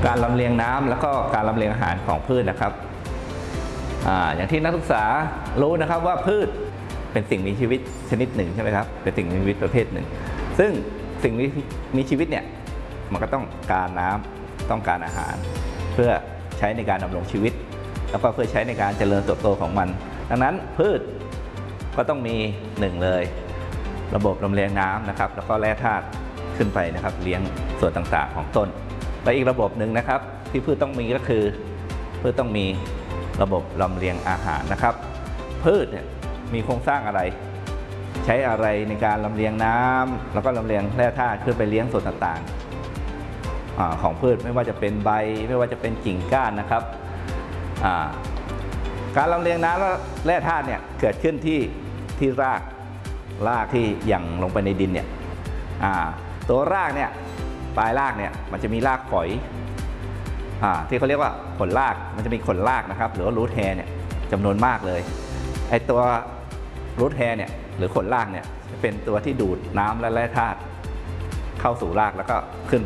การลำเลียงน้ำแล้วก็การลำเลียงอาหารของพืชนะครับอย่างที่นักศึกษารู้นะครับว่าพืชเป็นสิ่งมีชีวิตชนิดหนึ่งใช่ไหมครับเป็นสิ่งมีชีวิตประเภทหนึ่งซึ่งสิ่งมีชีวิตเนี่ยมันก็ต้องการน้ำต้องการอาหารเพื่อใช้ในการดำรงชีวิตแล้วก็เพื่อใช้ในการเจริญเติบโตของมันดังนั้นพืชก็ต้องมีหนึ่งเลยระบบลำเลียงน้ำนะครับแล้วก็แร่ธาตุขึ้นไปนะครับเลี้ยงส่วนต่างๆของต้นและอีกระบบหนึ่งนะครับที่พืชต้องมีก็คือพืชต้องมีระบบลำเลียงอาหารนะครับพืชเนี่ยมีโครงสร้างอะไรใช้อะไรในการลำเลียงน้ำแล้วก็ลำเลียงแร่ธาตุขึ้นไปเลี้ยงส่วนต่างๆของพืชไม่ว่าจะเป็นใบไม่ว่าจะเป็นกิ่งก้านนะครับการลำเลียงน้ำและแร่ธาตุเนี่ยเกิดขึ้นที่รากที่ยังลงไปในดินเนี่ยตัวรากเนี่ยปลายรากเนี่ยมันจะมีรากฝอยที่เขาเรียกว่าขนรากมันจะมีขนรากนะครับหรือว่ารูทแฮร์เนี่ยจำนวนมากเลยไอตัวรูทแฮร์เนี่ยหรือขนรากเนี่ยจะเป็นตัวที่ดูดน้ำและแร่ธาตุเข้าสู่รากแล้วก็ขึ้น